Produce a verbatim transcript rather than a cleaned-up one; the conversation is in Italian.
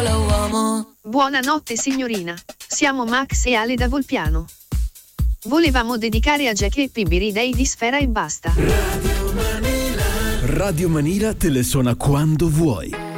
Buonanotte signorina, siamo Max e Ale da Volpiano. Volevamo dedicare a Jack e Pibiri Day di Sfera e Basta. Radio Manila. Radio Manila te le suona quando vuoi.